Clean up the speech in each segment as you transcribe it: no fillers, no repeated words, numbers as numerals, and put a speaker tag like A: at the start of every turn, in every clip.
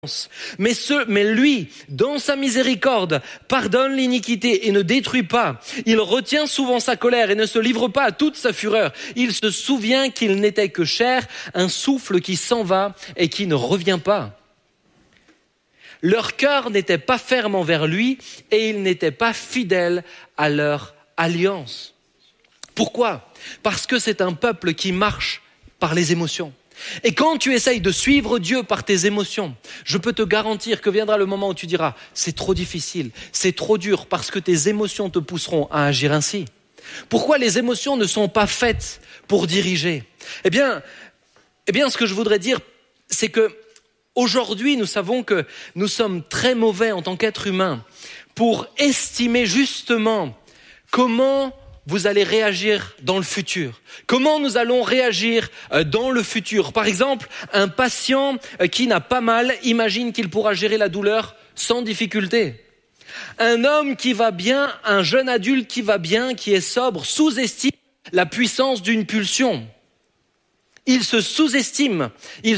A: Mais lui, dans sa miséricorde, pardonne l'iniquité et ne détruit pas. Il retient souvent sa colère et ne se livre pas à toute sa fureur. Il se souvient qu'il n'était que chair, un souffle qui s'en va et qui ne revient pas. Leur cœur n'était pas ferme envers lui et ils n'étaient pas fidèles à leur alliance. Pourquoi ? Parce que c'est un peuple qui marche par les émotions. Et quand tu essayes de suivre Dieu par tes émotions, je peux te garantir que viendra le moment où tu diras « c'est trop difficile, c'est trop dur » parce que tes émotions te pousseront à agir ainsi. Pourquoi les émotions ne sont pas faites pour diriger ? Eh bien, ce que je voudrais dire, c'est que aujourd'hui, nous savons que nous sommes très mauvais en tant qu'êtres humains pour estimer justement comment vous allez réagir dans le futur. Comment nous allons réagir dans le futur ? Par exemple, un patient qui n'a pas mal imagine qu'il pourra gérer la douleur sans difficulté. Un homme qui va bien, un jeune adulte qui va bien, qui est sobre, sous-estime la puissance d'une pulsion. Il se sous-estime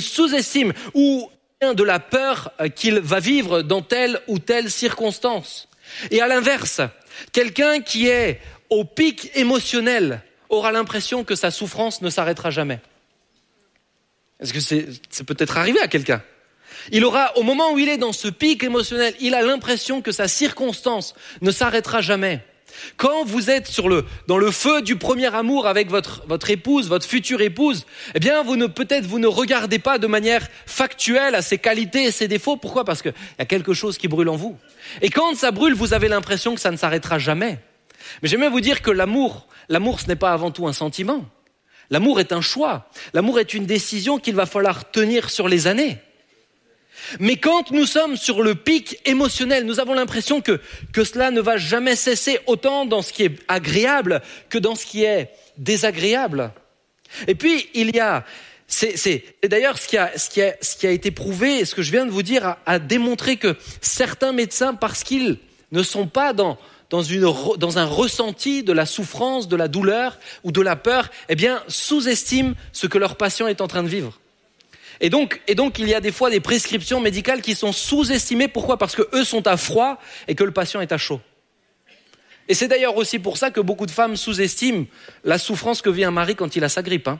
A: ou de la peur qu'il va vivre dans telle ou telle circonstance. Et à l'inverse, quelqu'un qui est au pic émotionnel aura l'impression que sa souffrance ne s'arrêtera jamais. Est-ce que c'est peut-être arrivé à quelqu'un ? Il aura, au moment où il est dans ce pic émotionnel, il a l'impression que sa circonstance ne s'arrêtera jamais. Quand vous êtes dans le feu du premier amour avec votre épouse, votre future épouse, eh bien, vous ne regardez pas de manière factuelle à ses qualités et ses défauts. Pourquoi ? Parce qu'il y a quelque chose qui brûle en vous. Et quand ça brûle, vous avez l'impression que ça ne s'arrêtera jamais. Mais j'aimerais vous dire que l'amour, ce n'est pas avant tout un sentiment. L'amour est un choix. L'amour est une décision qu'il va falloir tenir sur les années. Mais quand nous sommes sur le pic émotionnel, nous avons l'impression que cela ne va jamais cesser, autant dans ce qui est agréable que dans ce qui est désagréable. Et puis, c'est d'ailleurs ce qui a été prouvé, et ce que je viens de vous dire a démontré que certains médecins, parce qu'ils ne sont pas dans un ressenti de la souffrance, de la douleur ou de la peur, eh bien, sous-estiment ce que leur patient est en train de vivre. Et donc, il y a des fois des prescriptions médicales qui sont sous-estimées. Pourquoi ? Parce que eux sont à froid et que le patient est à chaud. Et c'est d'ailleurs aussi pour ça que beaucoup de femmes sous-estiment la souffrance que vit un mari quand il a sa grippe.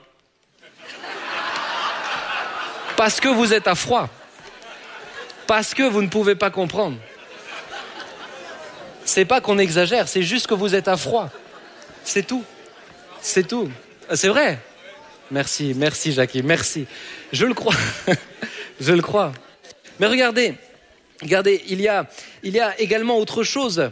A: Parce que vous êtes à froid. Parce que vous ne pouvez pas comprendre. C'est pas qu'on exagère, c'est juste que vous êtes à froid. C'est tout. C'est tout. C'est vrai. Merci Jackie, merci. Je le crois. Je le crois. Mais regardez, il y a également autre chose.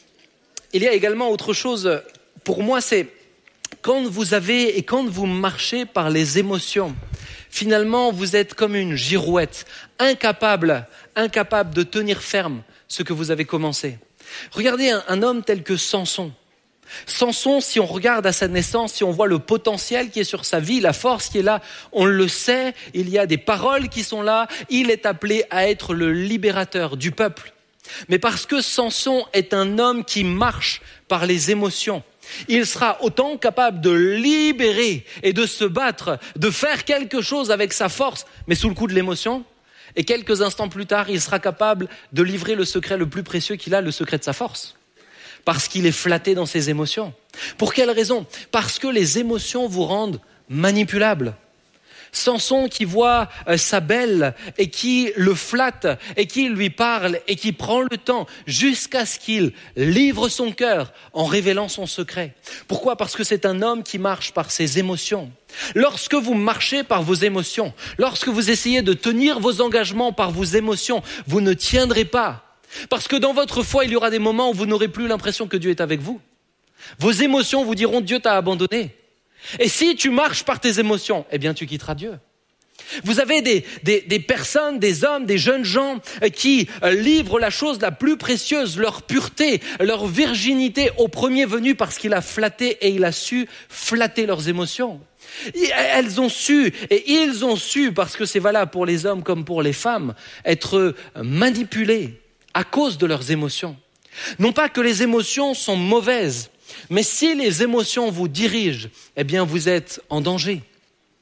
A: Pour moi, c'est quand vous marchez par les émotions, finalement, vous êtes comme une girouette, incapable de tenir ferme ce que vous avez commencé. Regardez un homme tel que Samson. Samson, si on regarde à sa naissance, si on voit le potentiel qui est sur sa vie, la force qui est là, on le sait, il y a des paroles qui sont là, il est appelé à être le libérateur du peuple. Mais parce que Samson est un homme qui marche par les émotions, il sera autant capable de libérer et de se battre, de faire quelque chose avec sa force, mais sous le coup de l'émotion. Et quelques instants plus tard, il sera capable de livrer le secret le plus précieux qu'il a, le secret de sa force. Parce qu'il est flatté dans ses émotions. Pour quelle raison ? Parce que les émotions vous rendent manipulable. Samson qui voit sa belle et qui le flatte et qui lui parle et qui prend le temps jusqu'à ce qu'il livre son cœur en révélant son secret. Pourquoi ? Parce que c'est un homme qui marche par ses émotions. Lorsque vous marchez par vos émotions, lorsque vous essayez de tenir vos engagements par vos émotions, vous ne tiendrez pas. Parce que dans votre foi, il y aura des moments où vous n'aurez plus l'impression que Dieu est avec vous. Vos émotions vous diront « Dieu t'a abandonné ». Et si tu marches par tes émotions, eh bien tu quitteras Dieu. Vous avez des personnes, des hommes, des jeunes gens qui livrent la chose la plus précieuse, leur pureté, leur virginité au premier venu parce qu'il a flatté et il a su flatter leurs émotions. Elles ont su et ils ont su, parce que c'est valable pour les hommes comme pour les femmes, être manipulés à cause de leurs émotions. Non pas que les émotions sont mauvaises, mais si les émotions vous dirigent, eh bien vous êtes en danger.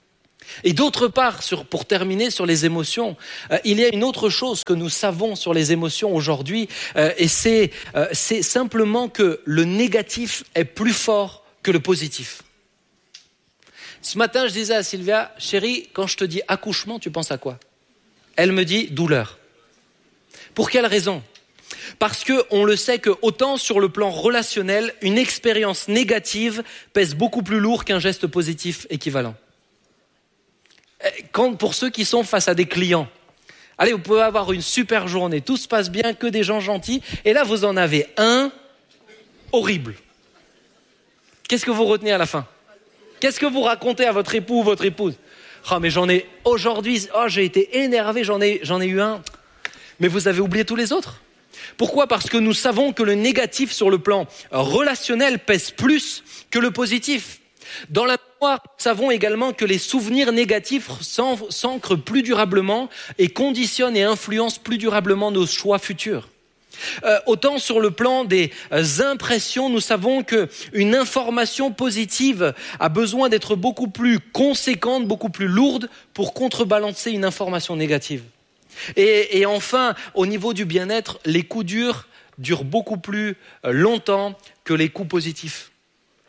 A: Et d'autre part, pour terminer sur les émotions, il y a une autre chose que nous savons sur les émotions aujourd'hui, et c'est simplement que le négatif est plus fort que le positif. Ce matin, je disais à Sylvia, chérie, quand je te dis accouchement, tu penses à quoi ? Elle me dit douleur. Pour quelle raison ? Parce qu'on le sait que autant sur le plan relationnel, une expérience négative pèse beaucoup plus lourd qu'un geste positif équivalent. Pour ceux qui sont face à des clients, allez, vous pouvez avoir une super journée, tout se passe bien, que des gens gentils, et là vous en avez un horrible. Qu'est-ce que vous retenez à la fin ? Qu'est-ce que vous racontez à votre époux ou votre épouse ? Oh mais j'en ai aujourd'hui, j'ai été énervé, j'en ai eu un. Mais vous avez oublié tous les autres. Pourquoi ? Parce que nous savons que le négatif sur le plan relationnel pèse plus que le positif. Dans la mémoire, nous savons également que les souvenirs négatifs s'ancrent plus durablement et conditionnent et influencent plus durablement nos choix futurs. Autant sur le plan des impressions, nous savons qu'une information positive a besoin d'être beaucoup plus conséquente, beaucoup plus lourde pour contrebalancer une information négative. Et enfin, au niveau du bien-être, les coups durs durent beaucoup plus longtemps que les coups positifs. Pourquoi ?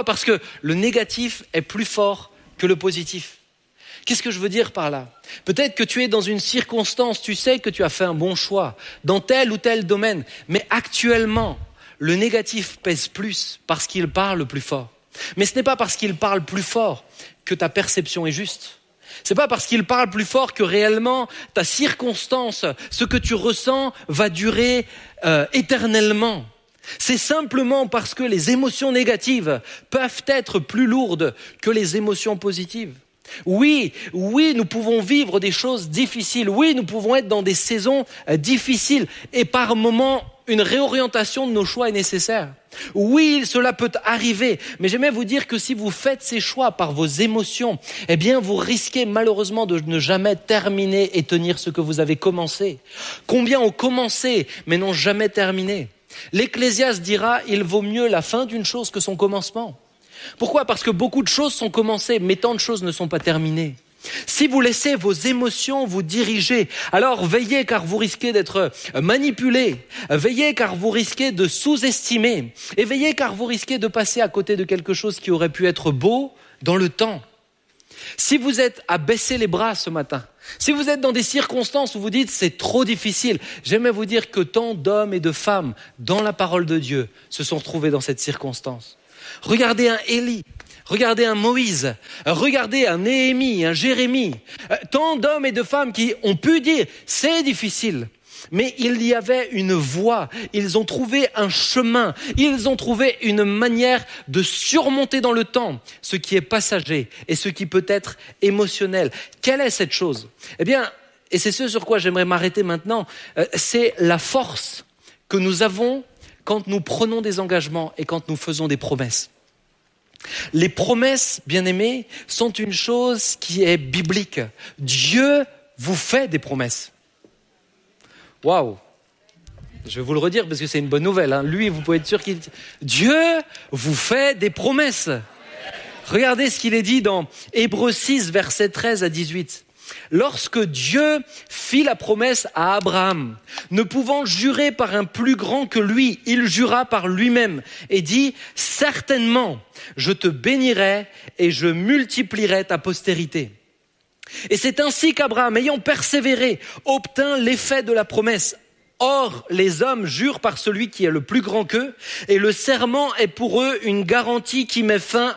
A: Parce que le négatif est plus fort que le positif. Qu'est-ce que je veux dire par là ? Peut-être que tu es dans une circonstance, tu sais que tu as fait un bon choix dans tel ou tel domaine, mais actuellement, le négatif pèse plus parce qu'il parle plus fort. Mais ce n'est pas parce qu'il parle plus fort que ta perception est juste. C'est pas parce qu'il parle plus fort que réellement ta circonstance, ce que tu ressens va durer éternellement. C'est simplement parce que les émotions négatives peuvent être plus lourdes que les émotions positives. Oui, nous pouvons vivre des choses difficiles. Oui, nous pouvons être dans des saisons difficiles. Et par moments, une réorientation de nos choix est nécessaire. Oui, cela peut arriver. Mais j'aimerais vous dire que si vous faites ces choix par vos émotions, eh bien, vous risquez malheureusement de ne jamais terminer et tenir ce que vous avez commencé. Combien ont commencé, mais n'ont jamais terminé ? L'Ecclésiaste dira, il vaut mieux la fin d'une chose que son commencement. Pourquoi ? Parce que beaucoup de choses sont commencées, mais tant de choses ne sont pas terminées. Si vous laissez vos émotions vous diriger, alors veillez car vous risquez d'être manipulé, veillez car vous risquez de sous-estimer, et veillez car vous risquez de passer à côté de quelque chose qui aurait pu être beau dans le temps. Si vous êtes à baisser les bras ce matin, si vous êtes dans des circonstances où vous dites c'est trop difficile, j'aimerais vous dire que tant d'hommes et de femmes dans la parole de Dieu se sont retrouvés dans cette circonstance. Regardez un Élie, regardez un Moïse, regardez un Néhémie, un Jérémie. Tant d'hommes et de femmes qui ont pu dire c'est difficile. Mais il y avait une voie, ils ont trouvé un chemin, ils ont trouvé une manière de surmonter dans le temps ce qui est passager et ce qui peut être émotionnel. Quelle est cette chose ? Eh bien, et c'est ce sur quoi j'aimerais m'arrêter maintenant, c'est la force que nous avons quand nous prenons des engagements et quand nous faisons des promesses. Les promesses, bien-aimés, sont une chose qui est biblique. Dieu vous fait des promesses. Waouh! Je vais vous le redire parce que c'est une bonne nouvelle. Lui, vous pouvez être sûr qu'il... Dieu vous fait des promesses. Regardez ce qu'il est dit dans Hébreux 6, versets 13 à 18. Lorsque Dieu fit la promesse à Abraham, ne pouvant jurer par un plus grand que lui, il jura par lui-même et dit « Certainement, je te bénirai et je multiplierai ta postérité. » Et c'est ainsi qu'Abraham, ayant persévéré, obtint l'effet de la promesse. Or, les hommes jurent par celui qui est le plus grand qu'eux, et le serment est pour eux une garantie qui met fin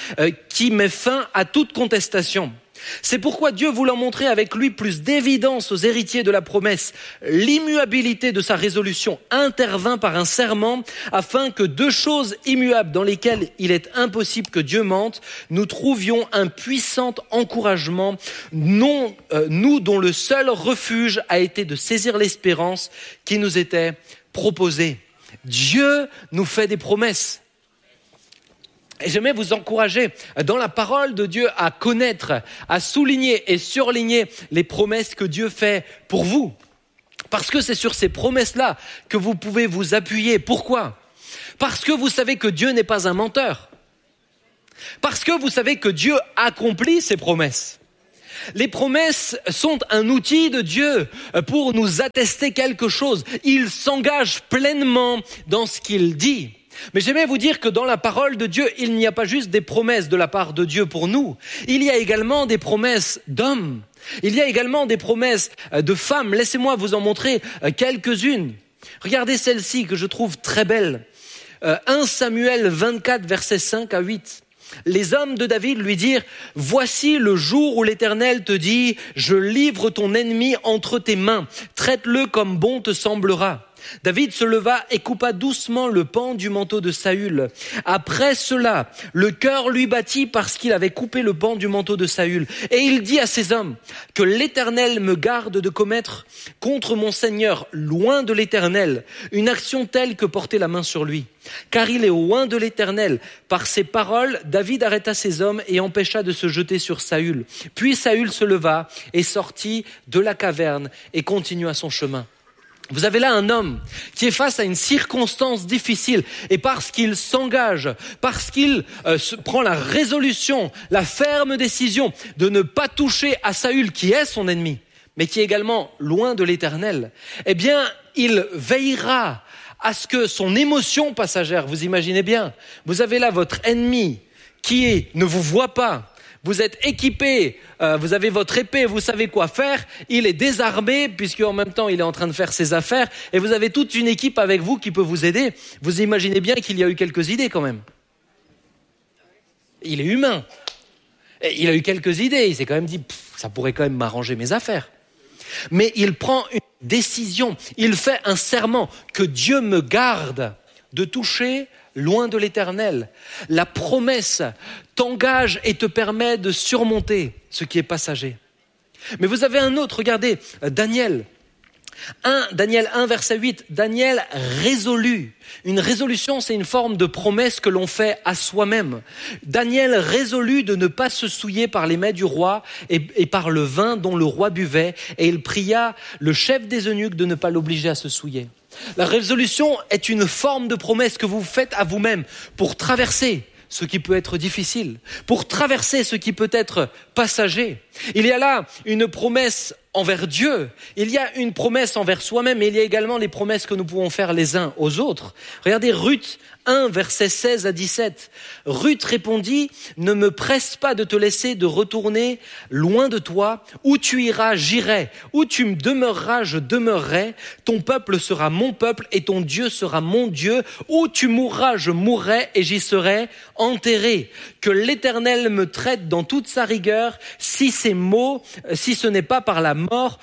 A: à toute contestation. C'est pourquoi Dieu, voulant montrer avec lui plus d'évidence aux héritiers de la promesse l'immuabilité de sa résolution, intervint par un serment afin que deux choses immuables dans lesquelles il est impossible que Dieu mente, nous trouvions un puissant encouragement, nous dont le seul refuge a été de saisir l'espérance qui nous était proposée. Dieu nous fait des promesses. Et j'aimerais vous encourager dans la parole de Dieu à connaître, à souligner et surligner les promesses que Dieu fait pour vous. Parce que c'est sur ces promesses-là que vous pouvez vous appuyer. Pourquoi ? Parce que vous savez que Dieu n'est pas un menteur. Parce que vous savez que Dieu accomplit ses promesses. Les promesses sont un outil de Dieu pour nous attester quelque chose. Il s'engage pleinement dans ce qu'il dit. Mais j'aimerais vous dire que dans la parole de Dieu, il n'y a pas juste des promesses de la part de Dieu pour nous. Il y a également des promesses d'hommes. Il y a également des promesses de femmes. Laissez-moi vous en montrer quelques-unes. Regardez celle-ci que je trouve très belle. 1 Samuel 24, versets 5 à 8. Les hommes de David lui dirent « Voici le jour où l'Éternel te dit « Je livre ton ennemi entre tes mains, traite-le comme bon te semblera. » David se leva et coupa doucement le pan du manteau de Saül. Après cela, le cœur lui battit parce qu'il avait coupé le pan du manteau de Saül. Et il dit à ses hommes, que l'Éternel me garde de commettre contre mon Seigneur, loin de l'Éternel, une action telle que porter la main sur lui. Car il est loin de l'Éternel. Par ces paroles, David arrêta ses hommes et empêcha de se jeter sur Saül. Puis Saül se leva et sortit de la caverne et continua son chemin. Vous avez là un homme qui est face à une circonstance difficile et parce qu'il s'engage, parce qu'il prend la résolution, la ferme décision de ne pas toucher à Saül qui est son ennemi, mais qui est également loin de l'Éternel, eh bien, il veillera à ce que son émotion passagère, vous imaginez bien, vous avez là votre ennemi qui ne vous voit pas. Vous êtes équipé, vous avez votre épée, vous savez quoi faire. Il est désarmé puisqu'en même temps il est en train de faire ses affaires et vous avez toute une équipe avec vous qui peut vous aider. Vous imaginez bien qu'il y a eu quelques idées quand même. Il est humain. Et il a eu quelques idées. Il s'est quand même dit, ça pourrait quand même m'arranger mes affaires. Mais il prend une décision. Il fait un serment que Dieu me garde de toucher loin de l'Éternel. La promesse t'engage et te permet de surmonter ce qui est passager. Mais vous avez un autre, regardez, Daniel 1, verset 8, Daniel résolu. Une résolution, c'est une forme de promesse que l'on fait à soi-même. Daniel résolut de ne pas se souiller par les mets du roi et par le vin dont le roi buvait, et il pria le chef des eunuques de ne pas l'obliger à se souiller. La résolution est une forme de promesse que vous faites à vous-même pour traverser ce qui peut être difficile, pour traverser ce qui peut être passager. Il y a là une promesse envers Dieu, il y a une promesse envers soi-même, mais il y a également les promesses que nous pouvons faire les uns aux autres. Regardez Ruth 1, versets 16 à 17. Ruth répondit, « Ne me presse pas de te laisser de retourner loin de toi. Où tu iras, j'irai. Où tu me demeureras, je demeurerai. Ton peuple sera mon peuple et ton Dieu sera mon Dieu. Où tu mourras, je mourrai et j'y serai enterré. Que l'Éternel me traite dans toute sa rigueur, si ce n'est pas la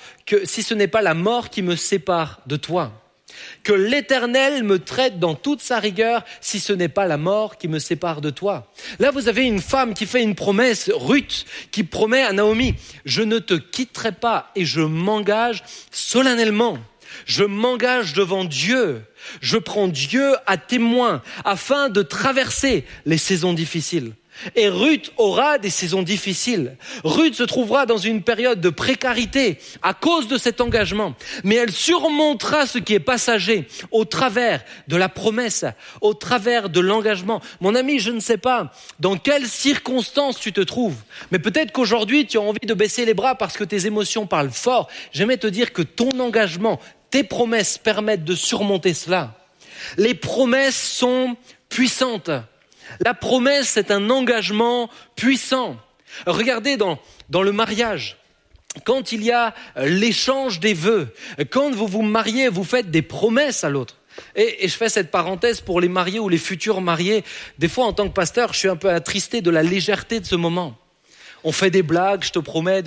A: mort qui me sépare de toi. » Que l'Éternel me traite dans toute sa rigueur, si ce n'est pas la mort qui me sépare de toi. Là, vous avez une femme qui fait une promesse, Ruth, qui promet à Naomi, je ne te quitterai pas et je m'engage solennellement. Je m'engage devant Dieu. Je prends Dieu à témoin afin de traverser les saisons difficiles. Et Ruth aura des saisons difficiles. Ruth se trouvera dans une période de précarité à cause de cet engagement. Mais elle surmontera ce qui est passager au travers de la promesse, au travers de l'engagement. Mon ami, je ne sais pas dans quelles circonstances tu te trouves, mais peut-être qu'aujourd'hui tu as envie de baisser les bras parce que tes émotions parlent fort. J'aimerais te dire que ton engagement, tes promesses permettent de surmonter cela. Les promesses sont puissantes. La promesse, c'est un engagement puissant. Regardez dans le mariage, quand il y a l'échange des vœux, quand vous vous mariez, vous faites des promesses à l'autre. Et je fais cette parenthèse pour les mariés ou les futurs mariés. Des fois, en tant que pasteur, je suis un peu attristé de la légèreté de ce moment. On fait des blagues, je te promets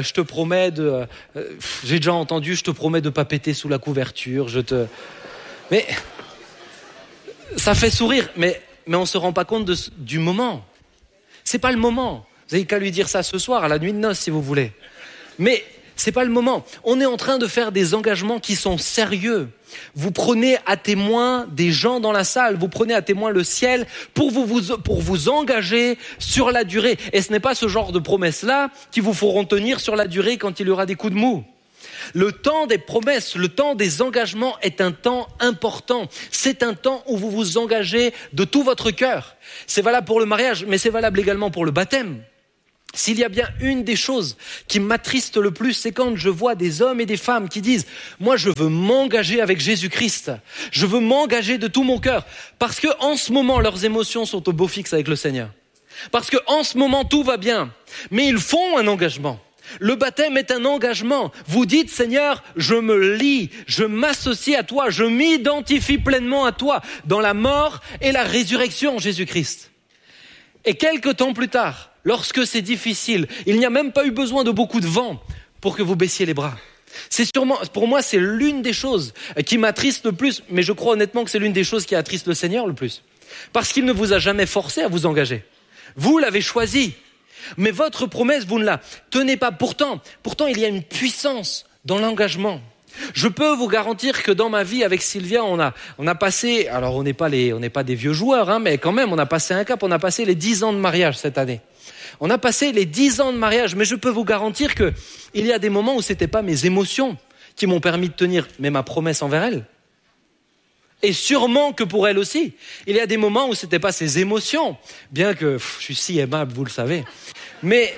A: j'ai déjà entendu, je te promets de pas péter sous la couverture, mais ça fait sourire, mais on se rend pas compte du moment. C'est pas le moment. Vous avez qu'à lui dire ça ce soir, à la nuit de noces, si vous voulez. Mais c'est pas le moment. On est en train de faire des engagements qui sont sérieux. Vous prenez à témoin des gens dans la salle, vous prenez à témoin le ciel pour vous engager sur la durée. Et ce n'est pas ce genre de promesses-là qui vous feront tenir sur la durée quand il y aura des coups de mou. Le temps des promesses, le temps des engagements est un temps important. C'est un temps où vous vous engagez de tout votre cœur. C'est valable pour le mariage, mais c'est valable également pour le baptême. S'il y a bien une des choses qui m'attriste le plus, c'est quand je vois des hommes et des femmes qui disent « Moi, je veux m'engager avec Jésus-Christ. Je veux m'engager de tout mon cœur. » Parce que en ce moment, leurs émotions sont au beau fixe avec le Seigneur. Parce que en ce moment, tout va bien. Mais ils font un engagement. Le baptême est un engagement. Vous dites « Seigneur, je me lie, je m'associe à toi, je m'identifie pleinement à toi dans la mort et la résurrection en Jésus-Christ. » Et quelque temps plus tard, lorsque c'est difficile, il n'y a même pas eu besoin de beaucoup de vent pour que vous baissiez les bras. Pour moi, c'est l'une des choses qui m'attriste le plus, mais je crois honnêtement que c'est l'une des choses qui attriste le Seigneur le plus. Parce qu'il ne vous a jamais forcé à vous engager. Vous l'avez choisi. Mais votre promesse, vous ne la tenez pas. Pourtant, il y a une puissance dans l'engagement. Je peux vous garantir que dans ma vie avec Sylvia, on a passé, alors on n'est pas des vieux joueurs, mais quand même, on a passé un cap, on a passé les 10 ans de mariage cette année. On a passé les 10 ans de mariage, mais je peux vous garantir que il y a des moments où c'était pas mes émotions qui m'ont permis de tenir, mais ma promesse envers elle. Et sûrement que pour elle aussi. Il y a des moments où c'était pas ses émotions, bien que je suis si aimable, vous le savez. Mais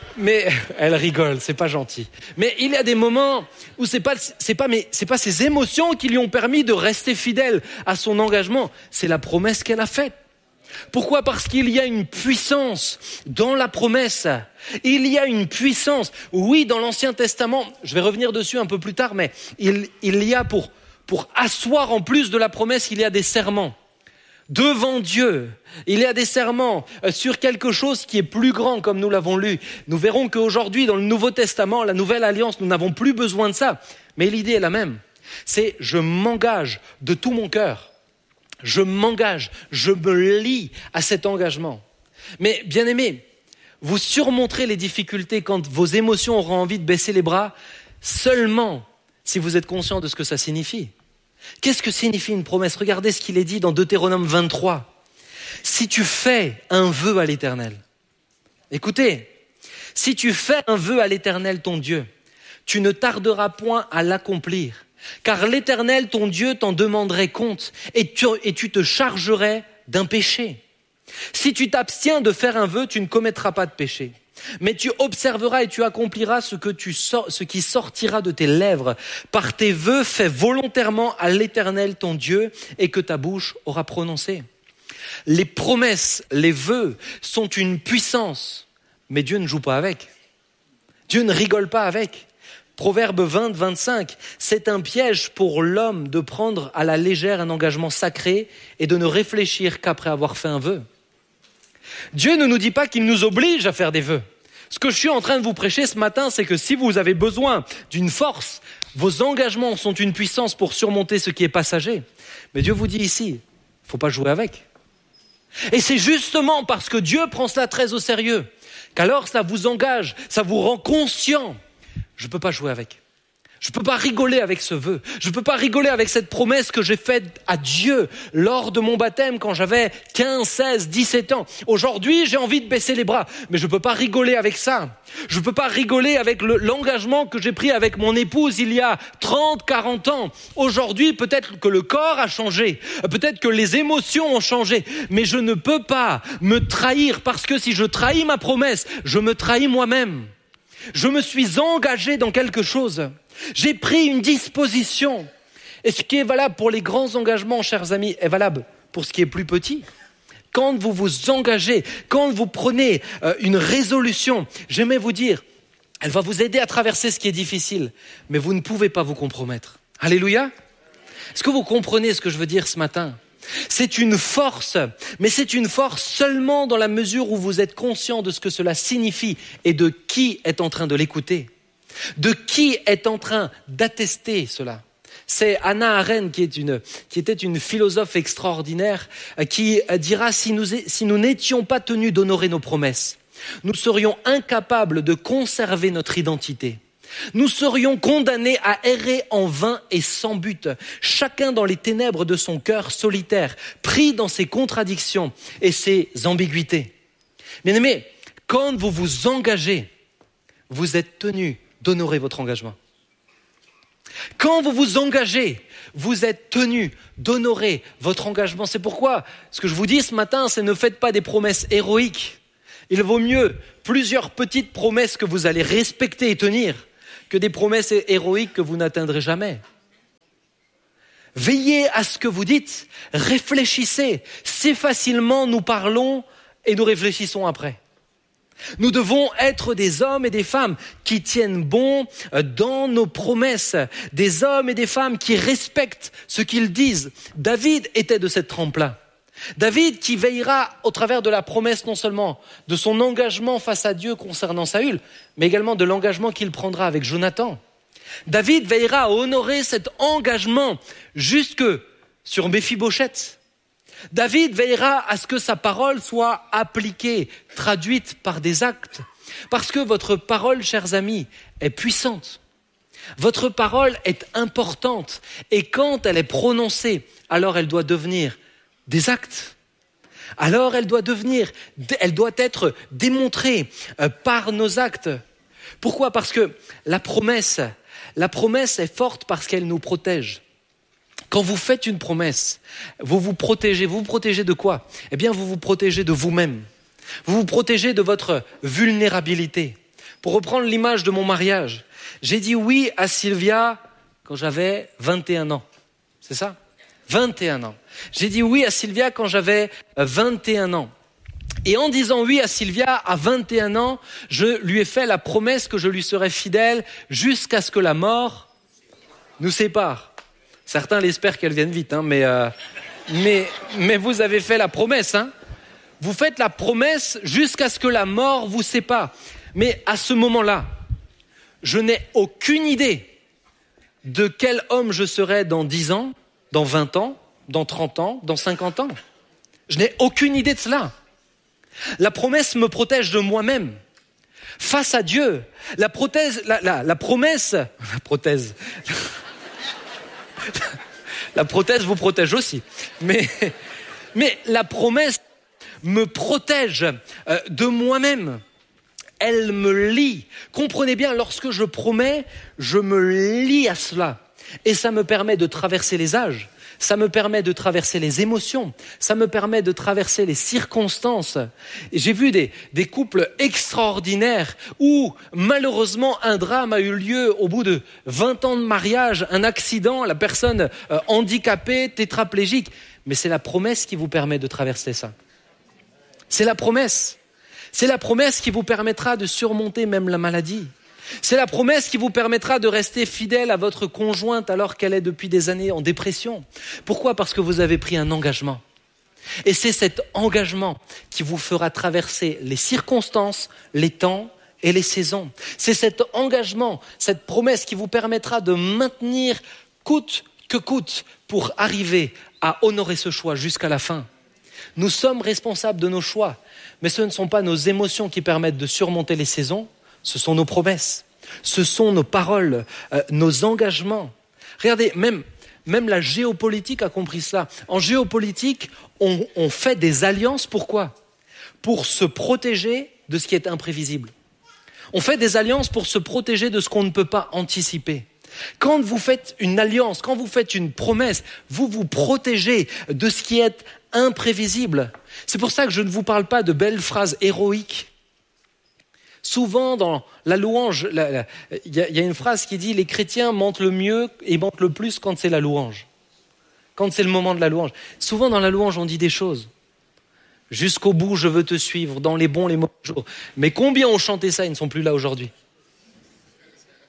A: elle rigole, c'est pas gentil. Mais il y a des moments où c'est pas ses émotions qui lui ont permis de rester fidèle à son engagement. C'est la promesse qu'elle a faite. Pourquoi ? Parce qu'il y a une puissance dans la promesse. Il y a une puissance. Oui, dans l'Ancien Testament, je vais revenir dessus un peu plus tard, mais il y a pour asseoir en plus de la promesse, il y a des serments. Devant Dieu, il y a des serments sur quelque chose qui est plus grand, comme nous l'avons lu. Nous verrons qu'aujourd'hui, dans le Nouveau Testament, la Nouvelle Alliance, nous n'avons plus besoin de ça. Mais l'idée est la même. C'est je m'engage de tout mon cœur. Je m'engage, je me lie à cet engagement. Mais bien aimé, vous surmonterez les difficultés quand vos émotions auront envie de baisser les bras seulement si vous êtes conscient de ce que ça signifie. Qu'est-ce que signifie une promesse ? Regardez ce qu'il est dit dans Deutéronome 23. Si tu fais un vœu à l'Éternel, écoutez, si tu fais un vœu à l'Éternel ton Dieu, tu ne tarderas point à l'accomplir, car l'Éternel ton Dieu t'en demanderait compte et tu te chargerais d'un péché. Si tu t'abstiens de faire un vœu, tu ne commettras pas de péché. Mais tu observeras et tu accompliras ce qui sortira de tes lèvres par tes vœux faits volontairement à l'Éternel ton Dieu et que ta bouche aura prononcé. Les promesses, les vœux sont une puissance, mais Dieu ne joue pas avec. Dieu ne rigole pas avec. Proverbe 20, 25, c'est un piège pour l'homme de prendre à la légère un engagement sacré et de ne réfléchir qu'après avoir fait un vœu. Dieu ne nous dit pas qu'il nous oblige à faire des vœux. Ce que je suis en train de vous prêcher ce matin, c'est que si vous avez besoin d'une force, vos engagements sont une puissance pour surmonter ce qui est passager. Mais Dieu vous dit ici, il ne faut pas jouer avec. Et c'est justement parce que Dieu prend cela très au sérieux qu'alors ça vous engage, ça vous rend conscient. Je ne peux pas jouer avec. Je ne peux pas rigoler avec ce vœu. Je ne peux pas rigoler avec cette promesse que j'ai faite à Dieu lors de mon baptême quand j'avais 15, 16, 17 ans. Aujourd'hui, j'ai envie de baisser les bras, mais je ne peux pas rigoler avec ça. Je ne peux pas rigoler avec l'engagement que j'ai pris avec mon épouse il y a 30, 40 ans. Aujourd'hui, peut-être que le corps a changé, peut-être que les émotions ont changé, mais je ne peux pas me trahir parce que si je trahis ma promesse, je me trahis moi-même. Je me suis engagé dans quelque chose. J'ai pris une disposition. Et ce qui est valable pour les grands engagements, chers amis, est valable pour ce qui est plus petit. Quand vous vous engagez, quand vous prenez une résolution, j'aimais vous dire, elle va vous aider à traverser ce qui est difficile, mais vous ne pouvez pas vous compromettre. Alléluia. Est-ce que vous comprenez ce que je veux dire ce matin ? C'est une force, mais c'est une force seulement dans la mesure où vous êtes conscient de ce que cela signifie et de qui est en train de l'écouter, de qui est en train d'attester cela. C'est Hannah Arendt qui était une philosophe extraordinaire qui dira si nous n'étions pas tenus d'honorer nos promesses, nous serions incapables de conserver notre identité. Nous serions condamnés à errer en vain et sans but, chacun dans les ténèbres de son cœur solitaire, pris dans ses contradictions et ses ambiguïtés. Bien-aimés, quand vous vous engagez, vous êtes tenu d'honorer votre engagement. Quand vous vous engagez, vous êtes tenu d'honorer votre engagement. C'est pourquoi ce que je vous dis ce matin, c'est ne faites pas des promesses héroïques, Il vaut mieux plusieurs petites promesses que vous allez respecter et tenir que des promesses héroïques que vous n'atteindrez jamais. Veillez à ce que vous dites, réfléchissez. Si facilement nous parlons et nous réfléchissons après. Nous devons être des hommes et des femmes qui tiennent bon dans nos promesses, des hommes et des femmes qui respectent ce qu'ils disent. David était de cette trempe-là. David qui veillera au travers de la promesse non seulement de son engagement face à Dieu concernant Saül, mais également de l'engagement qu'il prendra avec Jonathan. David veillera à honorer cet engagement jusque sur Méphibosheth. David veillera à ce que sa parole soit appliquée, traduite par des actes. Parce que votre parole, chers amis, est puissante. Votre parole est importante. Et quand elle est prononcée, alors elle doit devenir des actes. Alors elle doit être démontrée par nos actes. Pourquoi ? Parce que la promesse est forte parce qu'elle nous protège. Quand vous faites une promesse, vous vous protégez. Vous vous protégez de quoi ? Eh bien, vous vous protégez de vous-même. Vous vous protégez de votre vulnérabilité. Pour reprendre l'image de mon mariage, j'ai dit oui à Sylvia quand j'avais 21 ans. C'est ça ? 21 ans. J'ai dit oui à Sylvia quand j'avais 21 ans. Et en disant oui à Sylvia à 21 ans, je lui ai fait la promesse que je lui serais fidèle jusqu'à ce que la mort nous sépare. Certains l'espèrent qu'elle vienne vite, mais vous avez fait la promesse. Vous faites la promesse jusqu'à ce que la mort vous sépare. Mais à ce moment-là, je n'ai aucune idée de quel homme je serai dans 10 ans, dans 20 ans, dans 30 ans, dans 50 ans. Je n'ai aucune idée de cela. La promesse me protège de moi-même. Face à Dieu, la promesse vous protège aussi. Mais la promesse me protège de moi-même. Elle me lie. Comprenez bien, lorsque je promets, je me lie à cela. Et ça me permet de traverser les âges. Ça me permet de traverser les émotions. Ça me permet de traverser les circonstances. Et j'ai vu des couples extraordinaires où, malheureusement, un drame a eu lieu au bout de 20 ans de mariage, un accident, la personne handicapée, tétraplégique. Mais c'est la promesse qui vous permet de traverser ça. C'est la promesse. C'est la promesse qui vous permettra de surmonter même la maladie. C'est la promesse qui vous permettra de rester fidèle à votre conjointe alors qu'elle est depuis des années en dépression. Pourquoi ? Parce que vous avez pris un engagement. Et c'est cet engagement qui vous fera traverser les circonstances, les temps et les saisons. C'est cet engagement, cette promesse qui vous permettra de maintenir coûte que coûte pour arriver à honorer ce choix jusqu'à la fin. Nous sommes responsables de nos choix, mais ce ne sont pas nos émotions qui permettent de surmonter les saisons. Ce sont nos promesses, ce sont nos paroles, nos engagements. Regardez, même la géopolitique a compris cela. En géopolitique, on fait des alliances. Pourquoi ? Pour se protéger de ce qui est imprévisible. On fait des alliances pour se protéger de ce qu'on ne peut pas anticiper. Quand vous faites une alliance, quand vous faites une promesse, vous vous protégez de ce qui est imprévisible. C'est pour ça que je ne vous parle pas de belles phrases héroïques. Souvent, dans la louange, il y a une phrase qui dit « Les chrétiens mentent le mieux et mentent le plus quand c'est la louange. » Quand c'est le moment de la louange. Souvent, dans la louange, on dit des choses. « Jusqu'au bout, je veux te suivre, dans les bons, les mauvais jours. » Mais combien ont chanté ça, ils ne sont plus là aujourd'hui ? Combien ?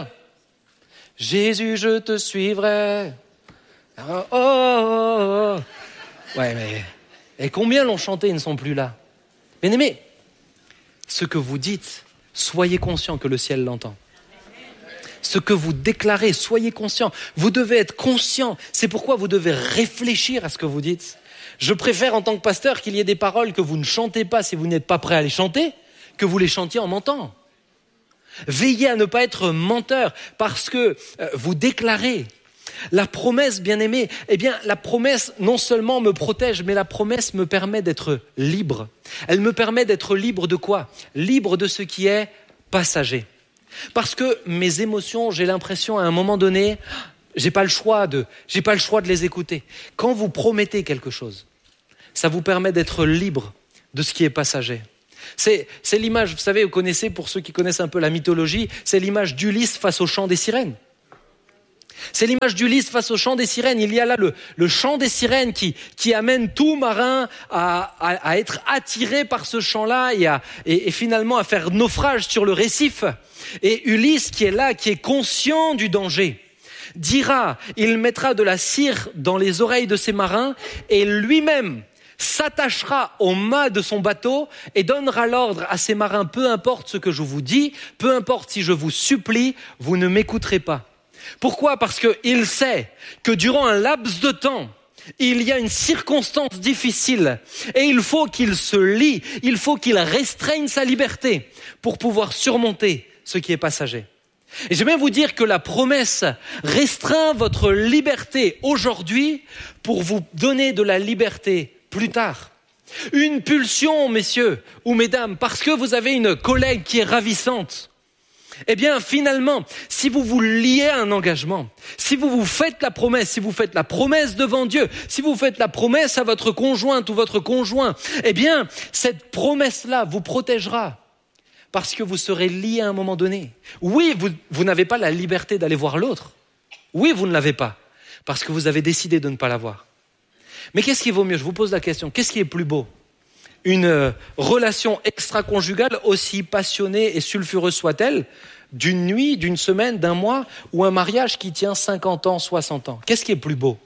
A: « Jésus, je te suivrai. » Oh, oh, oh, oh. Ouais, mais... Et combien l'ont chanté, ils ne sont plus là ? Bien-aimés, ce que vous dites, soyez conscient que le ciel l'entend. Ce que vous déclarez, soyez conscient. Vous devez être conscient. C'est pourquoi vous devez réfléchir à ce que vous dites. Je préfère en tant que pasteur qu'il y ait des paroles que vous ne chantez pas si vous n'êtes pas prêt à les chanter, que vous les chantiez en mentant. Veillez à ne pas être menteur parce que vous déclarez. La promesse, bien-aimée, la promesse non seulement me protège, mais la promesse me permet d'être libre. Elle me permet d'être libre de quoi ? Libre de ce qui est passager. Parce que mes émotions, j'ai l'impression à un moment donné, j'ai pas le choix de les écouter. Quand vous promettez quelque chose, ça vous permet d'être libre de ce qui est passager. C'est l'image, vous savez, vous connaissez, pour ceux qui connaissent un peu la mythologie, c'est l'image d'Ulysse face au chant des sirènes. C'est l'image d'Ulysse face au chant des sirènes. Il y a là le chant des sirènes qui amène tout marin à être attiré par ce chant-là et finalement à faire naufrage sur le récif. Et Ulysse qui est là, qui est conscient du danger, dira, il mettra de la cire dans les oreilles de ses marins et lui-même s'attachera au mât de son bateau et donnera l'ordre à ses marins, peu importe ce que je vous dis, peu importe si je vous supplie, vous ne m'écouterez pas. Pourquoi ? Parce qu'il sait que durant un laps de temps, il y a une circonstance difficile et il faut qu'il se lie, il faut qu'il restreigne sa liberté pour pouvoir surmonter ce qui est passager. Et j'aime bien vous dire que la promesse restreint votre liberté aujourd'hui pour vous donner de la liberté plus tard. Une pulsion, messieurs ou mesdames, parce que vous avez une collègue qui est ravissante. Eh bien, finalement, si vous vous liez à un engagement, si vous vous faites la promesse, si vous faites la promesse devant Dieu, si vous faites la promesse à votre conjointe ou votre conjoint, eh bien, cette promesse-là vous protégera parce que vous serez liés à un moment donné. Oui, vous n'avez pas la liberté d'aller voir l'autre. Oui, vous ne l'avez pas parce que vous avez décidé de ne pas l'avoir. Mais qu'est-ce qui vaut mieux ? Je vous pose la question. Qu'est-ce qui est plus beau ? Une relation extra-conjugale, aussi passionnée et sulfureuse soit-elle, d'une nuit, d'une semaine, d'un mois, ou un mariage qui tient 50 ans, 60 ans. Qu'est-ce qui est plus beau ?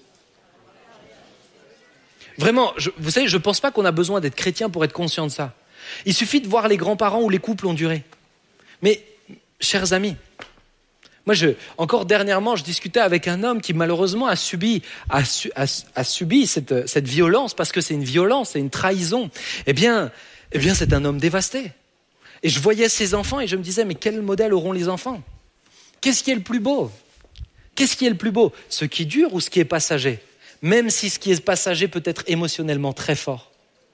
A: Vraiment, vous savez, je ne pense pas qu'on a besoin d'être chrétien pour être conscient de ça. Il suffit de voir les grands-parents où les couples ont duré. Mais, chers amis, moi, encore dernièrement, je discutais avec un homme qui malheureusement a subi cette violence, parce que c'est une violence, c'est une trahison. Eh bien, c'est un homme dévasté. Et je voyais ses enfants et je me disais, mais quel modèle auront les enfants ? Qu'est-ce qui est le plus beau ? Qu'est-ce qui est le plus beau ? Ce qui dure ou ce qui est passager ? Même si ce qui est passager peut être émotionnellement très fort.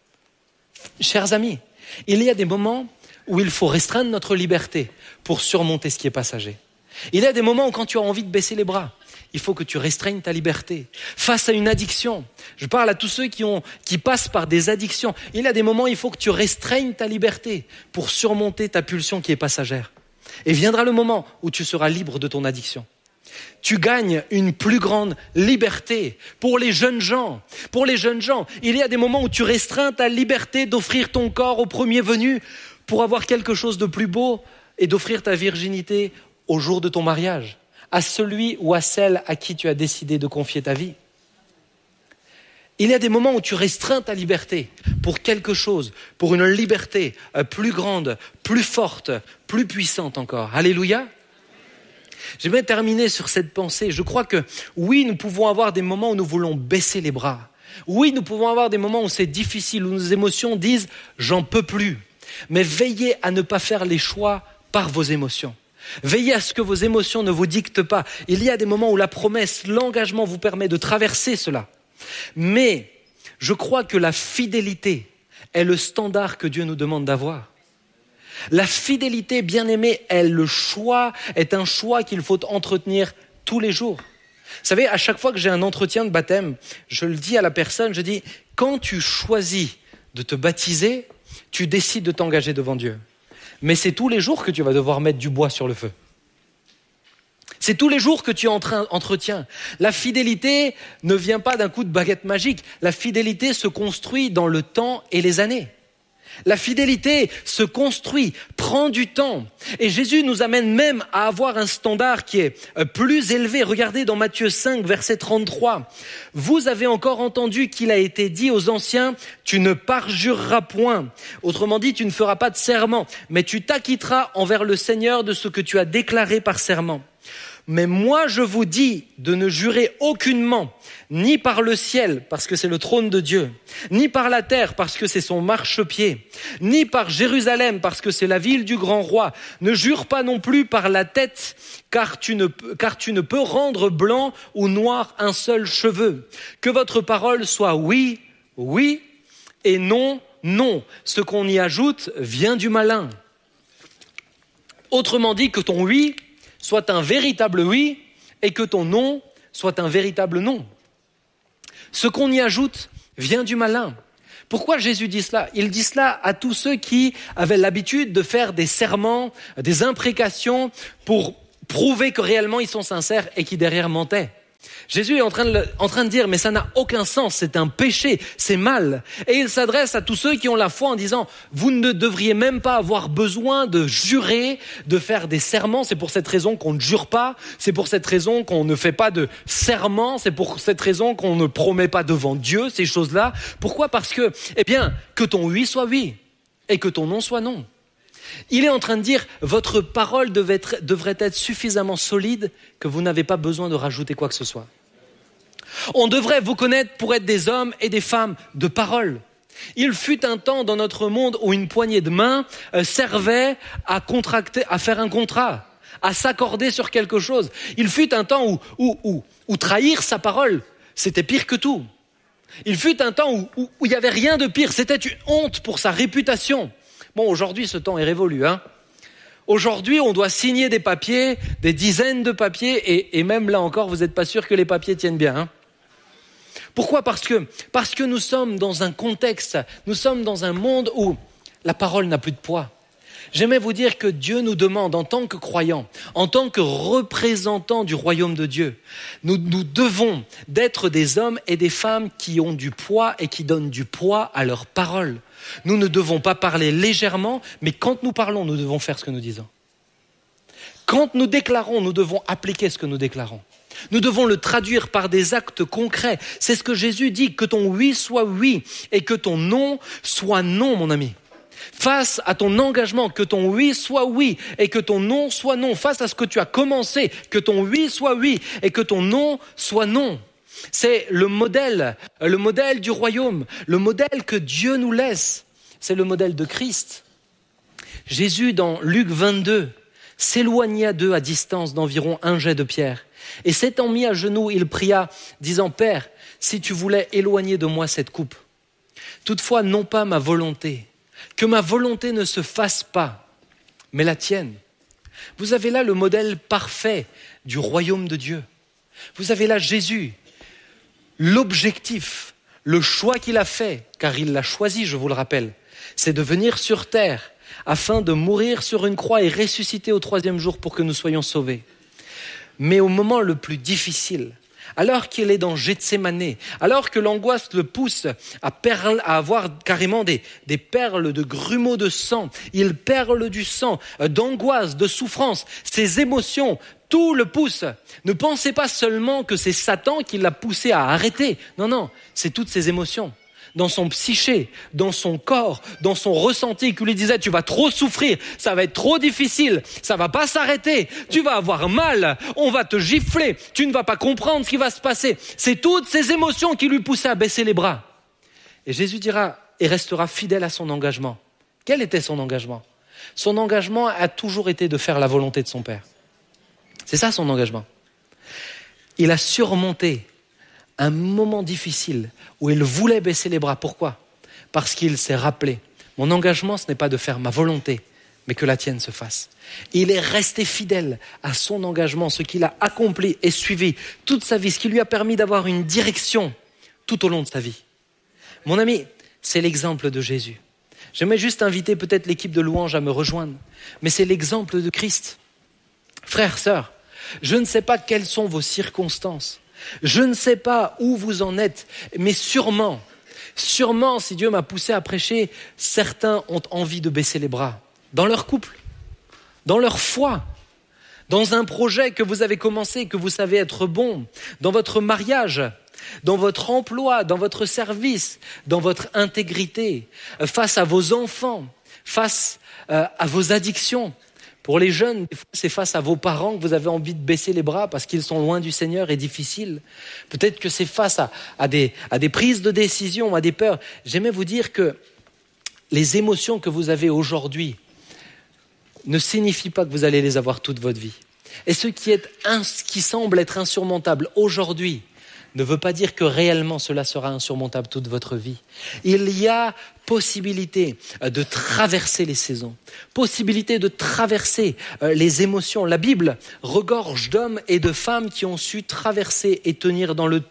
A: Chers amis, il y a des moments où il faut restreindre notre liberté pour surmonter ce qui est passager. Il y a des moments où quand tu as envie de baisser les bras, il faut que tu restreignes ta liberté. Face à une addiction, je parle à tous ceux qui passent par des addictions. Il y a des moments où il faut que tu restreignes ta liberté pour surmonter ta pulsion qui est passagère. Et viendra le moment où tu seras libre de ton addiction. Tu gagnes une plus grande liberté pour les jeunes gens. Pour les jeunes gens, il y a des moments où tu restreins ta liberté d'offrir ton corps au premier venu pour avoir quelque chose de plus beau et d'offrir ta virginité au jour de ton mariage, à celui ou à celle à qui tu as décidé de confier ta vie. Il y a des moments où tu restreins ta liberté pour quelque chose, pour une liberté plus grande, plus forte, plus puissante encore. Alléluia. J'aimerais terminer sur cette pensée. Je crois que oui, nous pouvons avoir des moments où nous voulons baisser les bras. Oui, nous pouvons avoir des moments où c'est difficile, où nos émotions disent « j'en peux plus ». Mais veillez à ne pas faire les choix par vos émotions. Veillez à ce que vos émotions ne vous dictent pas. Il y a des moments où la promesse, l'engagement vous permet de traverser cela. Mais je crois que la fidélité est le standard que Dieu nous demande d'avoir. La fidélité, bien aimée, est un choix qu'il faut entretenir tous les jours. Vous savez, à chaque fois que j'ai un entretien de baptême, je le dis à la personne, je dis, quand tu choisis de te baptiser, tu décides de t'engager devant Dieu. Mais c'est tous les jours que tu vas devoir mettre du bois sur le feu. C'est tous les jours que tu entretiens. La fidélité ne vient pas d'un coup de baguette magique. La fidélité se construit dans le temps et les années. La fidélité se construit, prend du temps. Et Jésus nous amène même à avoir un standard qui est plus élevé. Regardez dans Matthieu 5, verset 33. Vous avez encore entendu qu'il a été dit aux anciens, tu ne parjureras point. Autrement dit, tu ne feras pas de serment, mais tu t'acquitteras envers le Seigneur de ce que tu as déclaré par serment. Mais moi, je vous dis de ne jurer aucunement, ni par le ciel, parce que c'est le trône de Dieu, ni par la terre, parce que c'est son marchepied, ni par Jérusalem, parce que c'est la ville du grand roi. Ne jure pas non plus par la tête, car tu ne peux rendre blanc ou noir un seul cheveu. Que votre parole soit oui, oui, et non, non. Ce qu'on y ajoute vient du malin. Autrement dit, que ton oui soit un véritable oui et que ton non soit un véritable non. Ce qu'on y ajoute vient du malin. Pourquoi Jésus dit cela? Il dit cela à tous ceux qui avaient l'habitude de faire des serments, des imprécations pour prouver que réellement ils sont sincères et qui derrière mentaient. Jésus est en train de dire, mais ça n'a aucun sens, c'est un péché, c'est mal. Et il s'adresse à tous ceux qui ont la foi en disant, vous ne devriez même pas avoir besoin de jurer, de faire des serments. C'est pour cette raison qu'on ne jure pas, c'est pour cette raison qu'on ne fait pas de serments, c'est pour cette raison qu'on ne promet pas devant Dieu ces choses-là. Pourquoi? Parce que, que ton oui soit oui et que ton non soit non. Il est en train de dire, votre parole devrait être suffisamment solide que vous n'avez pas besoin de rajouter quoi que ce soit. On devrait vous connaître pour être des hommes et des femmes de parole. Il fut un temps dans notre monde où une poignée de main servait à faire un contrat, à s'accorder sur quelque chose. Il fut un temps où trahir sa parole, c'était pire que tout. Il fut un temps où il n'y avait rien de pire, c'était une honte pour sa réputation. Bon, aujourd'hui, ce temps est révolu, Aujourd'hui, on doit signer des papiers, des dizaines de papiers, et même là encore, vous n'êtes pas sûr que les papiers tiennent bien, Pourquoi? Parce que nous sommes dans un contexte, nous sommes dans un monde où la parole n'a plus de poids. J'aimerais vous dire que Dieu nous demande, en tant que croyants, en tant que représentants du royaume de Dieu, nous devons d'être des hommes et des femmes qui ont du poids et qui donnent du poids à leur parole. Nous ne devons pas parler légèrement, mais quand nous parlons, nous devons faire ce que nous disons. Quand nous déclarons, nous devons appliquer ce que nous déclarons. Nous devons le traduire par des actes concrets. C'est ce que Jésus dit, que ton oui soit oui et que ton non soit non, mon ami. Face à ton engagement, que ton oui soit oui et que ton non soit non. Face à ce que tu as commencé, que ton oui soit oui et que ton non soit non. C'est le modèle du royaume, le modèle que Dieu nous laisse. C'est le modèle de Christ. Jésus, dans Luc 22, s'éloigna d'eux à distance d'environ un jet de pierre. Et s'étant mis à genoux, il pria, disant, Père, si tu voulais éloigner de moi cette coupe. Toutefois, non pas ma volonté, que ma volonté ne se fasse pas, mais la tienne. Vous avez là le modèle parfait du royaume de Dieu. Vous avez là Jésus, l'objectif, le choix qu'il a fait, car il l'a choisi, je vous le rappelle, c'est de venir sur terre afin de mourir sur une croix et ressusciter au 3e jour pour que nous soyons sauvés. Mais au moment le plus difficile, alors qu'il est dans Gethsémané, alors que l'angoisse le pousse à avoir carrément des perles de grumeaux de sang, il perle du sang, d'angoisse, de souffrance, ses émotions, tout le pousse. Ne pensez pas seulement que c'est Satan qui l'a poussé à arrêter. Non, c'est toutes ses émotions. Dans son psyché, dans son corps, dans son ressenti, qui lui disait, tu vas trop souffrir, ça va être trop difficile, ça va pas s'arrêter, tu vas avoir mal, on va te gifler, tu ne vas pas comprendre ce qui va se passer. C'est toutes ces émotions qui lui poussaient à baisser les bras. Et Jésus dira, et restera fidèle à son engagement. Quel était son engagement? Son engagement a toujours été de faire la volonté de son Père. C'est ça son engagement. Il a surmonté un moment difficile où il voulait baisser les bras. Pourquoi? Parce qu'il s'est rappelé, mon engagement, ce n'est pas de faire ma volonté, mais que la tienne se fasse. Et il est resté fidèle à son engagement, ce qu'il a accompli et suivi toute sa vie, ce qui lui a permis d'avoir une direction tout au long de sa vie. Mon ami, c'est l'exemple de Jésus. J'aimerais juste inviter peut-être l'équipe de louange à me rejoindre, mais c'est l'exemple de Christ. Frères, sœurs, je ne sais pas quelles sont vos circonstances. Je ne sais pas où vous en êtes, mais sûrement, si Dieu m'a poussé à prêcher, certains ont envie de baisser les bras. Dans leur couple, dans leur foi, dans un projet que vous avez commencé, que vous savez être bon, dans votre mariage, dans votre emploi, dans votre service, dans votre intégrité, face à vos enfants, face à vos addictions. Pour les jeunes, c'est face à vos parents que vous avez envie de baisser les bras parce qu'ils sont loin du Seigneur et difficiles. Peut-être que c'est face à des prises de décision, à des peurs. J'aimerais vous dire que les émotions que vous avez aujourd'hui ne signifient pas que vous allez les avoir toute votre vie. Et ce qui semble être insurmontable aujourd'hui ne veut pas dire que réellement cela sera insurmontable toute votre vie. Il y a possibilité de traverser les saisons, possibilité de traverser les émotions. La Bible regorge d'hommes et de femmes qui ont su traverser et tenir dans le temps.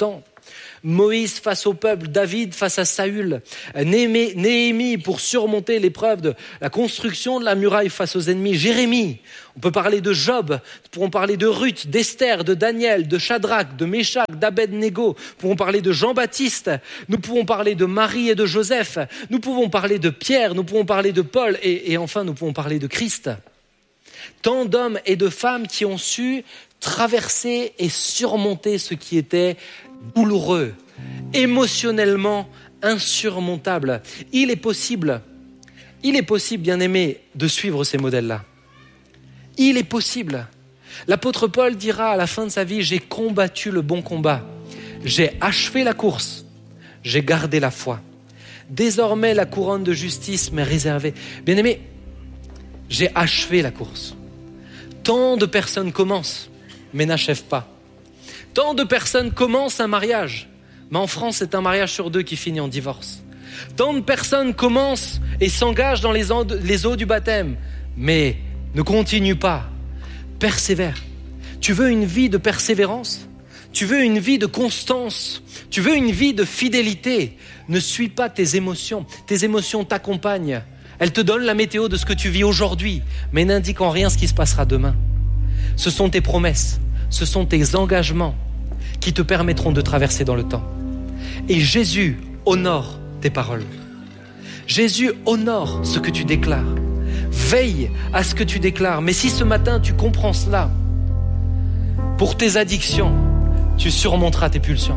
A: Moïse face au peuple, David face à Saül, Néhémie pour surmonter l'épreuve de la construction de la muraille face aux ennemis, Jérémie. On peut parler de Job, nous pourrons parler de Ruth, d'Esther, de Daniel, de Shadrach, de Méshach, d'Abed-Négo. Nous pourrons parler de Jean-Baptiste, nous pouvons parler de Marie et de Joseph, nous pouvons parler de Pierre, nous pouvons parler de Paul et enfin nous pouvons parler de Christ. Tant d'hommes et de femmes qui ont su traverser et surmonter ce qui était douloureux, émotionnellement insurmontable. Il est possible, bien-aimés, de suivre ces modèles-là. Il est possible. L'apôtre Paul dira à la fin de sa vie, j'ai combattu le bon combat, j'ai achevé la course, j'ai gardé la foi. Désormais, la couronne de justice m'est réservée. Bien-aimés, j'ai achevé la course. Tant de personnes commencent, mais n'achèvent pas. Tant de personnes commencent un mariage, mais en France, c'est un mariage sur 2 qui finit en divorce. Tant de personnes commencent et s'engagent dans les eaux du baptême, mais ne continuent pas. Persévère. Tu veux une vie de persévérance? Tu veux une vie de constance? Tu veux une vie de fidélité? Ne suis pas tes émotions. Tes émotions t'accompagnent. Elles te donnent la météo de ce que tu vis aujourd'hui, mais n'indiquent en rien ce qui se passera demain. Ce sont tes promesses, ce sont tes engagements qui te permettront de traverser dans le temps. Et Jésus honore tes paroles. Jésus honore ce que tu déclares. Veille à ce que tu déclares. Mais si ce matin tu comprends cela, pour tes addictions, tu surmonteras tes pulsions.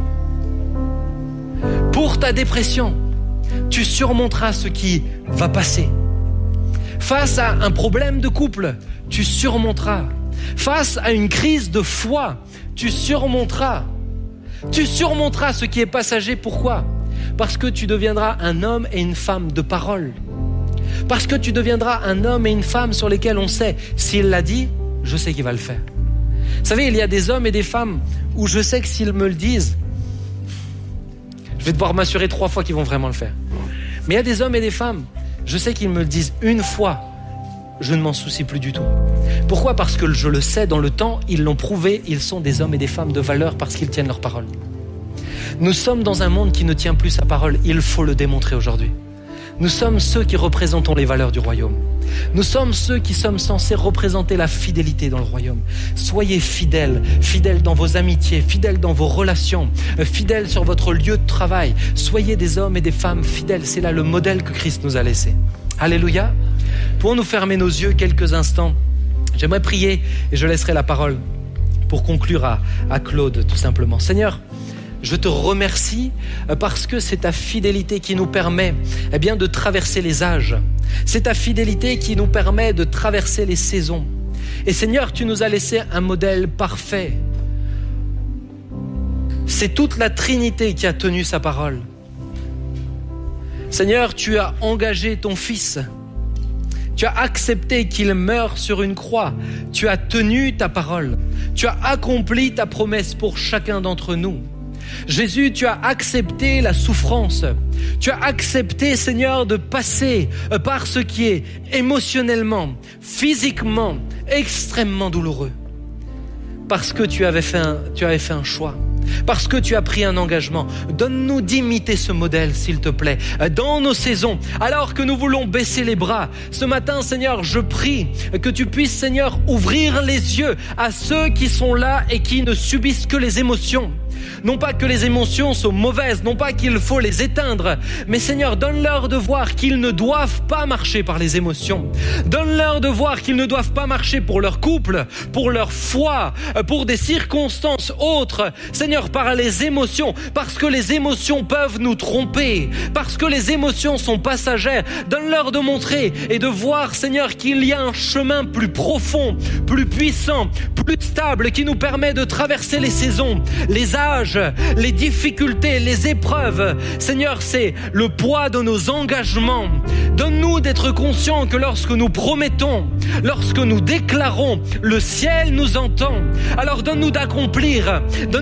A: Pour ta dépression, tu surmonteras ce qui va passer. Face à un problème de couple, tu surmonteras. Face à une crise de foi, tu surmonteras. Tu surmonteras ce qui est passager. Pourquoi? Parce que tu deviendras un homme et une femme de parole. Parce que tu deviendras un homme et une femme sur lesquels on sait, s'il l'a dit, je sais qu'il va le faire. Vous savez, il y a des hommes et des femmes où je sais que s'ils me le disent, je vais devoir m'assurer 3 fois qu'ils vont vraiment le faire. Mais il y a des hommes et des femmes, je sais qu'ils me le disent une fois, je ne m'en soucie plus du tout. Pourquoi? Parce que je le sais, dans le temps, ils l'ont prouvé, ils sont des hommes et des femmes de valeur parce qu'ils tiennent leur parole. Nous sommes dans un monde qui ne tient plus sa parole, il faut le démontrer aujourd'hui. Nous sommes ceux qui représentons les valeurs du royaume. Nous sommes ceux qui sommes censés représenter la fidélité dans le royaume. Soyez fidèles, fidèles dans vos amitiés, fidèles dans vos relations, fidèles sur votre lieu de travail. Soyez des hommes et des femmes fidèles, c'est là le modèle que Christ nous a laissé. Alléluia. Pouvons-nous fermer nos yeux quelques instants? J'aimerais prier et je laisserai la parole pour conclure à Claude tout simplement. Seigneur, je te remercie parce que c'est ta fidélité qui nous permet de traverser les âges. C'est ta fidélité qui nous permet de traverser les saisons. Et Seigneur, tu nous as laissé un modèle parfait. C'est toute la Trinité qui a tenu sa parole. Seigneur, tu as engagé ton Fils. Tu as accepté qu'il meure sur une croix. Tu as tenu ta parole. Tu as accompli ta promesse pour chacun d'entre nous. Jésus, tu as accepté la souffrance. Tu as accepté, Seigneur, de passer par ce qui est émotionnellement, physiquement, extrêmement douloureux. Parce que tu avais fait un choix. Parce que tu as pris un engagement. Donne-nous d'imiter ce modèle, s'il te plaît, dans nos saisons, alors que nous voulons baisser les bras. Ce matin, Seigneur, je prie que tu puisses, Seigneur, ouvrir les yeux à ceux qui sont là et qui ne subissent que les émotions. Non pas que les émotions sont mauvaises, non pas qu'il faut les éteindre, mais Seigneur, donne-leur de voir qu'ils ne doivent pas marcher par les émotions. Donne-leur de voir qu'ils ne doivent pas marcher pour leur couple, pour leur foi, pour des circonstances autres. Seigneur, par les émotions, parce que les émotions peuvent nous tromper, parce que les émotions sont passagères. Donne-leur de montrer et de voir, Seigneur, qu'il y a un chemin plus profond, plus puissant, plus stable, qui nous permet de traverser les saisons, les âges, les difficultés, les épreuves. Seigneur, c'est le poids de nos engagements. Donne-nous d'être conscients que lorsque nous promettons, lorsque nous déclarons, le ciel nous entend. Alors donne-nous d'accomplir, donne-nous d'être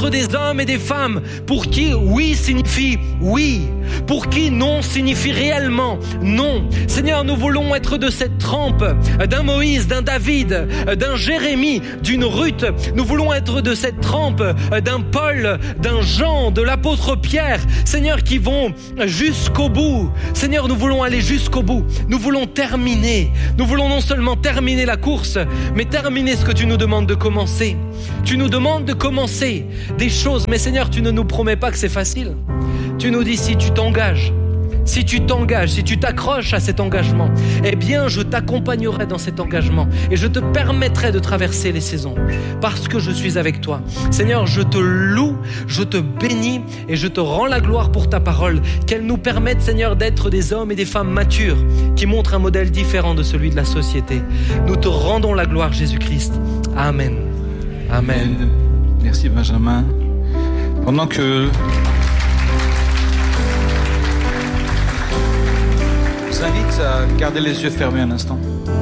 A: être des hommes et des femmes pour qui oui signifie oui, pour qui non signifie réellement non. Seigneur, nous voulons être de cette trempe d'un Moïse, d'un David, d'un Jérémie, d'une Ruth. Nous voulons être de cette trempe d'un Paul, d'un Jean, de l'apôtre Pierre. Seigneur, qui vont jusqu'au bout. Seigneur, nous voulons aller jusqu'au bout. Nous voulons terminer. Nous voulons non seulement terminer la course, mais terminer ce que tu nous demandes de commencer. Tu nous demandes de commencer des choses, mais Seigneur, tu ne nous promets pas que c'est facile. Tu nous dis si tu t'engages, si tu t'accroches à cet engagement, eh bien je t'accompagnerai dans cet engagement et je te permettrai de traverser les saisons parce que je suis avec toi. Seigneur, je te loue, je te bénis et je te rends la gloire pour ta parole. Qu'elle nous permette, Seigneur, d'être des hommes et des femmes matures qui montrent un modèle différent de celui de la société. Nous te rendons la gloire, Jésus-Christ. Amen. Amen.
B: Merci Benjamin. Pendant que je vous invite à garder les yeux fermés un instant.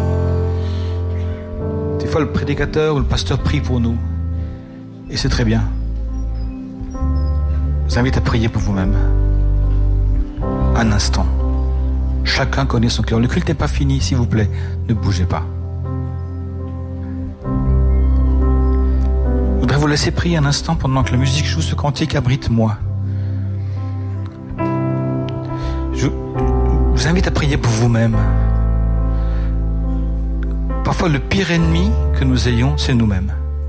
B: Des fois, le prédicateur ou le pasteur prie pour nous. Et c'est très bien. Je vous invite à prier pour vous-même. Un instant. Chacun connaît son cœur. Le culte n'est pas fini, s'il vous plaît. Ne bougez pas. Je voudrais vous laisser prier un instant pendant que la musique joue ce cantique « Abrite-moi ». Je vous invite à prier pour vous-même. Parfois, le pire ennemi que nous ayons, c'est nous-mêmes.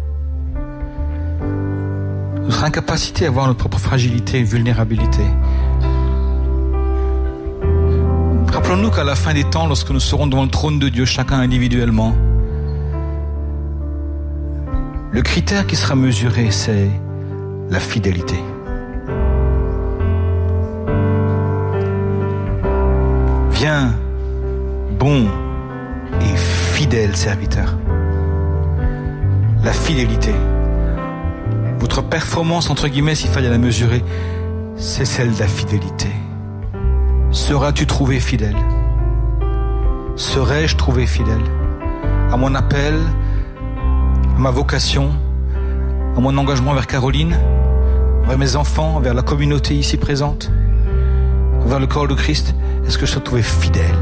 B: Notre incapacité à voir notre propre fragilité et vulnérabilité. Rappelons-nous qu'à la fin des temps, lorsque nous serons devant le trône de Dieu, chacun individuellement, le critère qui sera mesuré, c'est la fidélité. Viens, bon et fidèle serviteur. La fidélité. Votre performance, entre guillemets, s'il fallait la mesurer, c'est celle de la fidélité. Seras-tu trouvé fidèle? Serais-je trouvé fidèle à mon appel, à ma vocation, à mon engagement envers Caroline, envers mes enfants, envers la communauté ici présente, envers le corps de Christ? Est-ce que je serai trouvé fidèle?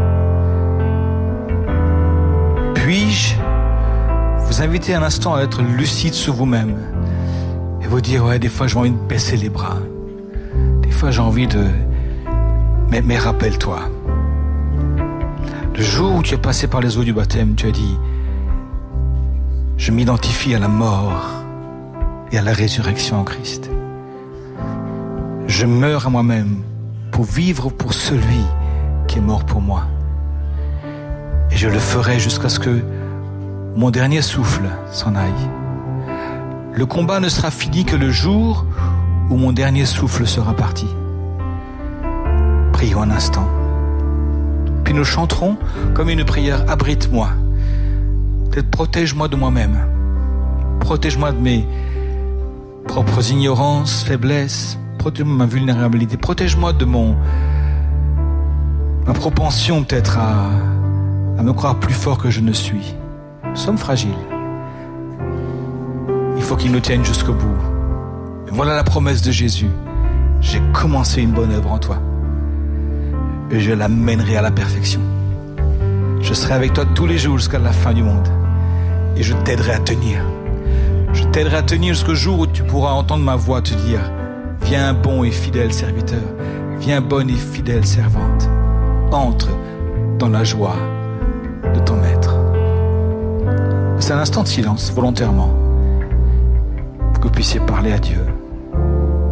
B: Puis-je vous inviter un instant à être lucide sur vous-même et vous dire, ouais, des fois j'ai envie de baisser les bras, des fois j'ai envie de... Mais rappelle-toi, le jour où tu es passé par les eaux du baptême, tu as dit, je m'identifie à la mort et à la résurrection en Christ. Je meurs à moi-même pour vivre pour celui qui est mort pour moi. Et je le ferai jusqu'à ce que mon dernier souffle s'en aille. Le combat ne sera fini que le jour où mon dernier souffle sera parti. Prions un instant. Puis nous chanterons comme une prière, abrite-moi. Peut-être protège-moi de moi-même. Protège-moi de mes propres ignorances, faiblesses. Protège-moi de ma vulnérabilité. Protège-moi de ma propension peut-être à me croire plus fort que je ne suis. Nous sommes fragiles. Il faut qu'il nous tienne jusqu'au bout. Et voilà la promesse de Jésus. J'ai commencé une bonne œuvre en toi. Et je la mènerai à la perfection. Je serai avec toi tous les jours jusqu'à la fin du monde. Et je t'aiderai à tenir. Je t'aiderai à tenir jusqu'au jour où tu pourras entendre ma voix te dire, viens bon et fidèle serviteur, viens bonne et fidèle servante. Entre dans la joie de ton maître. C'est un instant de silence, volontairement, pour que vous puissiez parler à Dieu.